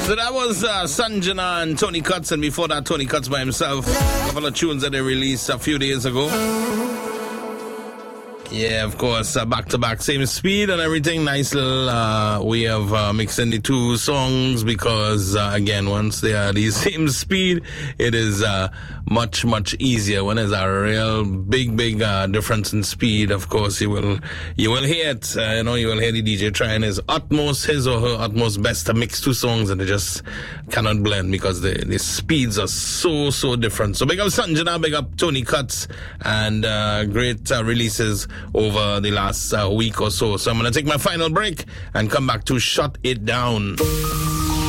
So that was Sanjana and Tony Cuts, and before that, Tony Cuts by himself. A couple of tunes that they released a few days ago. Yeah, of course, back to back, same speed and everything. Nice little way of mixing the two songs because, again, once they are the same speed, it is much, much easier. When there's a real big difference in speed, of course, you will hear it. You will hear the DJ trying his or her utmost best to mix two songs, and they just cannot blend because the speeds are so different. So big up Sanjana, big up Tony Cuts, and great releases over the last week or so. So I'm going to take my final break and come back to Shut It Down.